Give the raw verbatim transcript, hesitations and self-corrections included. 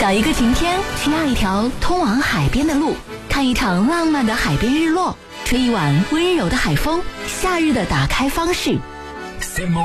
找一个晴天，需要一条通往海边的路，看一场浪漫的海边日落，吹一晚温柔的海风，夏日的打开方式。